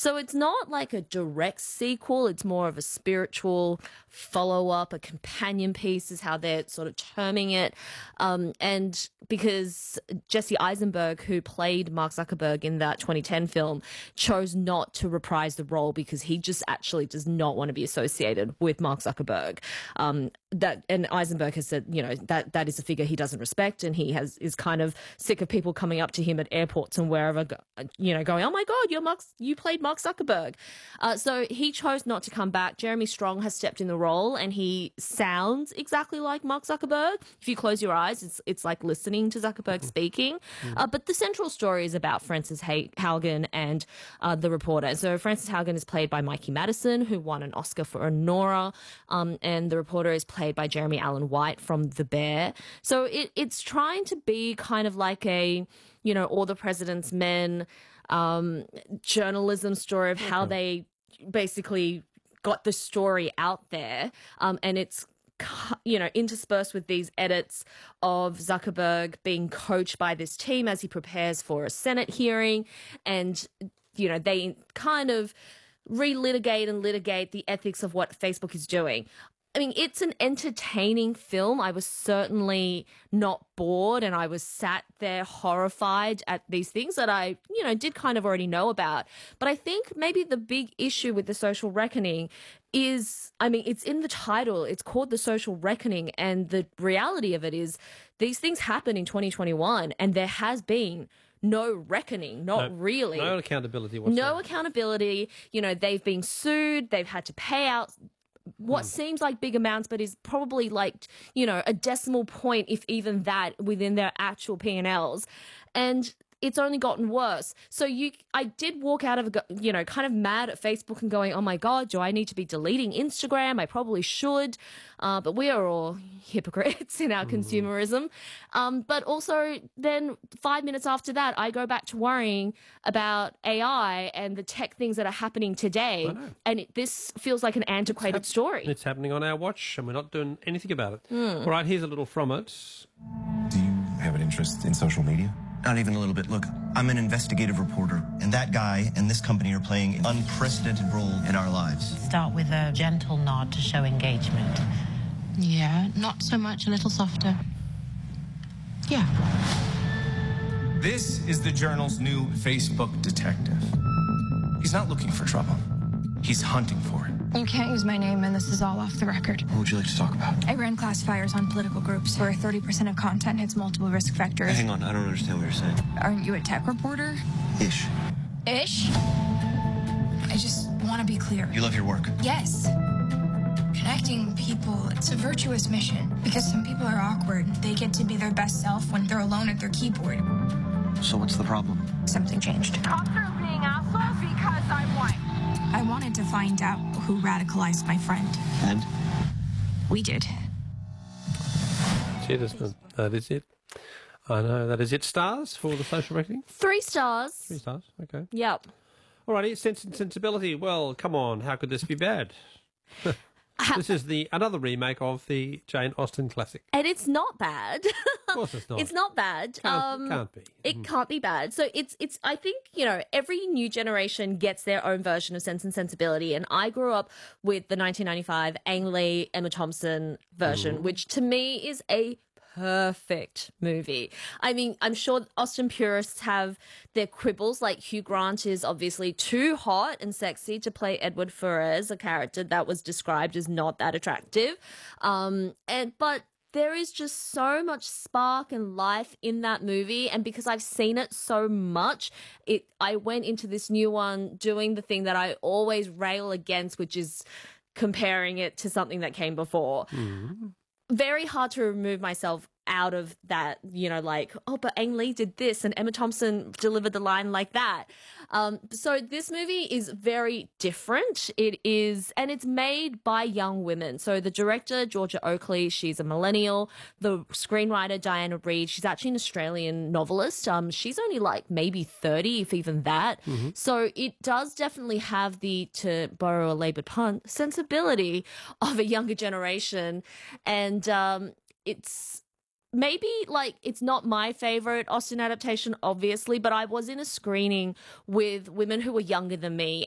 So it's not like a direct sequel. It's more of a spiritual follow-up, a companion piece is how they're sort of terming it. And because Jesse Eisenberg, who played Mark Zuckerberg in that 2010 film, chose not to reprise the role because he just actually does not want to be associated with Mark Zuckerberg. And Eisenberg has said, that is a figure he doesn't respect, and he is kind of sick of people coming up to him at airports and wherever, going, "Oh my God, you played Mark Zuckerberg." So he chose not to come back. Jeremy Strong has stepped in the role, and he sounds exactly like Mark Zuckerberg. If you close your eyes, it's like listening to Zuckerberg speaking. But the central story is about Frances Haugen and the reporter. So Frances Haugen is played by Mikey Madison, who won an Oscar for Nora, and the reporter is played by Jeremy Allen White from The Bear. So it's trying to be kind of like a, All the President's Men journalism story of how they basically got the story out there, and it's interspersed with these edits of Zuckerberg being coached by this team as he prepares for a Senate hearing, and they kind of relitigate and litigate the ethics of what Facebook is doing. I mean, it's an entertaining film. I was certainly not bored, and I was sat there horrified at these things that I, did kind of already know about. But I think maybe the big issue with The Social Reckoning is, it's in the title. It's called The Social Reckoning, and the reality of it is these things happen in 2021, and there has been no reckoning, really. No accountability whatsoever. No accountability. They've been sued. They've had to pay out what seems like big amounts, but is probably like, a decimal point, if even that, within their actual P&Ls. And it's only gotten worse. So I did walk out of, kind of mad at Facebook and going, oh my God, do I need to be deleting Instagram? I probably should. But we are all hypocrites in our consumerism. But also then 5 minutes after that, I go back to worrying about AI and the tech things that are happening today. And this feels like an antiquated story. It's happening on our watch, and we're not doing anything about it. All right, here's a little from it. Do you have an interest in social media? Not even a little bit. Look, I'm an investigative reporter, and that guy and this company are playing an unprecedented role in our lives. Start with a gentle nod to show engagement. Yeah, not so much, a little softer. Yeah. This is the Journal's new Facebook detective. He's not looking for trouble. He's hunting for it. You can't use my name, and this is all off the record. What would you like to talk about? I ran classifiers on political groups where 30% of content hits multiple risk factors. Hang on, I don't understand what you're saying. Aren't you a tech reporter? Ish. Ish? I just want to be clear. You love your work? Yes. Connecting people, it's a virtuous mission. Because some people are awkward. They get to be their best self when they're alone at their keyboard. So what's the problem? Something changed. Cops are being assholes because I'm white. I wanted to find out who radicalized my friend. And? We did. That is it. I know, that is it. Stars for The Social Reckoning? 3 stars. 3 stars, okay. Yep. All righty, Sense and Sensibility. Well, come on, how could this be bad? This is another remake of the Jane Austen classic. And it's not bad. Of course it's not. It's not bad. Can't be. It can't be bad. So it's. I think every new generation gets their own version of Sense and Sensibility, and I grew up with the 1995 Ang Lee, Emma Thompson version, which to me is a perfect movie. I mean, I'm sure Austen purists have their quibbles, like Hugh Grant is obviously too hot and sexy to play Edward Ferrars, a character that was described as not that attractive. But there is just so much spark and life in that movie, and because I've seen it so much, I went into this new one doing the thing that I always rail against, which is comparing it to something that came before. Very hard to remove myself out of that, but Ang Lee did this and Emma Thompson delivered the line like that. So this movie is very different. It is, and it's made by young women. So the director, Georgia Oakley, she's a millennial. The screenwriter, Diana Reid, she's actually an Australian novelist. She's only maybe 30, if even that. So it does definitely have to borrow a laboured pun, sensibility of a younger generation. And it's maybe it's not my favorite Austen adaptation, obviously, but I was in a screening with women who were younger than me,